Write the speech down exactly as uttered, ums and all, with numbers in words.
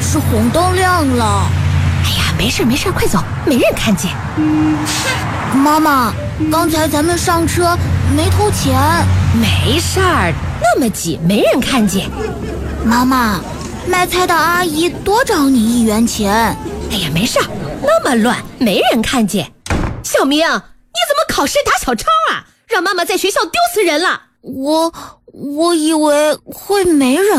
是红灯亮了。 哎呀，没事没事，快走，没人看见。 妈妈，刚才咱们上车没偷钱。 没事儿，那么挤没人看见。 妈妈，卖菜的阿姨多找你一元钱。 哎呀，没事儿，那么乱没人看见。小明，你怎么考试打小抄啊？让妈妈在学校丢死人了。 我我以为会没人